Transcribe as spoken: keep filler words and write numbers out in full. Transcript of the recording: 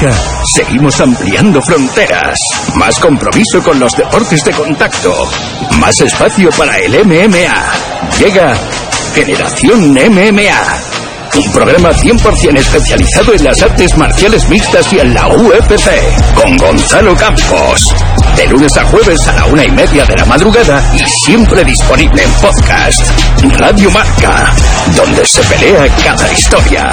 Marca, seguimos ampliando fronteras. Más compromiso con los deportes de contacto. Más espacio para el M M A. Llega Generación M M A. Un programa cien por ciento especializado en las artes marciales mixtas y en la U F C. Con Gonzalo Campos. De lunes a jueves a la una y media de la madrugada y siempre disponible en podcast. Radio Marca, donde se pelea cada historia.